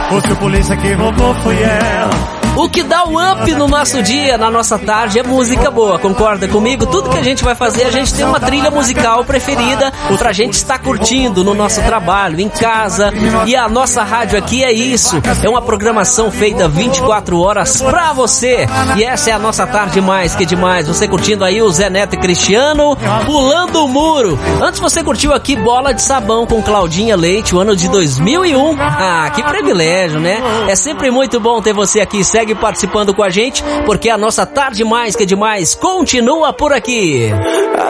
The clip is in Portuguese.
ou se o polícia que roubou foi ela. O que dá o up no nosso dia, na nossa tarde, é música boa, concorda comigo? Tudo que a gente vai fazer, a gente tem uma trilha musical preferida pra gente estar curtindo no nosso trabalho, em casa. E a nossa rádio aqui é isso, é uma programação feita 24 horas pra você. E essa é a nossa tarde mais que demais. Você curtindo aí o Zé Neto e Cristiano, Pulando o Muro. Antes você curtiu aqui Bola de Sabão com Claudinha Leite, o ano de 2001. Ah, que privilégio, né? É sempre muito bom ter você aqui. Segue participando com a gente, porque a nossa tarde mais que demais continua por aqui.